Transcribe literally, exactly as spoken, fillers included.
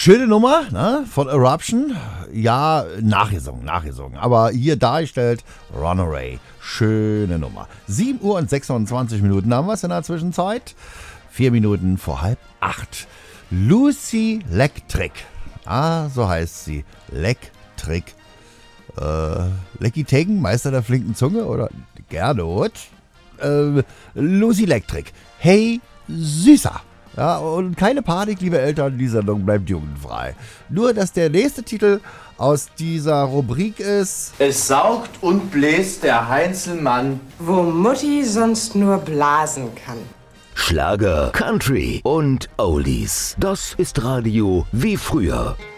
Schöne Nummer, ne? Von Eruption. Ja, nachgesungen, nachgesungen. Aber hier dargestellt Runaway. Schöne Nummer. sieben Uhr und sechsundzwanzig Minuten haben wir es in der Zwischenzeit. Vier Minuten vor halb acht. Lucy Lectric. Ah, so heißt sie. Lectric. Äh, Lecky Tegen, Meister der flinken Zunge? Oder Gerdot? Äh, Lucy Lectric. Hey, Süßer. Ja, und keine Panik, liebe Eltern, die Sendung bleibt jugendfrei. Nur, dass der nächste Titel aus dieser Rubrik ist: Es saugt und bläst der Heinzelmann, wo Mutti sonst nur blasen kann. Schlager, Country und Oldies. Das ist Radio wie früher.